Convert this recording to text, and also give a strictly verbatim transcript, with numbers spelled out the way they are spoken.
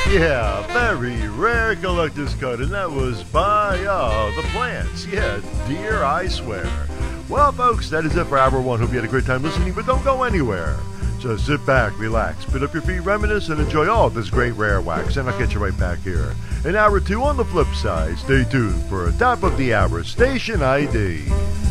Yeah, very rare collector's cut, and that was by, uh, the Plants. Yeah, Dear I Swear. Well, folks, that is it for hour one. Hope you had a great time listening, but don't go anywhere. Just sit back, relax, put up your feet, reminisce, and enjoy all this great rare wax, and I'll get you right back here. In hour two on the flip side, stay tuned for a top of the hour station I D.